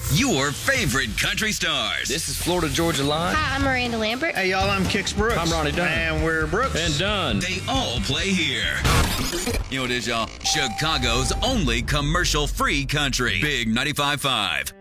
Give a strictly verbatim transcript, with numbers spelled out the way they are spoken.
your favorite country stars. This is Florida Georgia Line. Hi, I'm Miranda Lambert. Hey, y'all, I'm Kix Brooks. I'm Ronnie Dunn. And we're Brooks. And Dunn. They all play here. You know what it is, y'all? Chicago's only commercial-free country. Big ninety-five point five.